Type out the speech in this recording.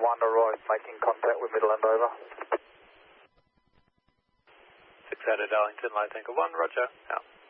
arrive, making contact with Midland, over. 6 out of Darlington, low tanker 1, roger, out.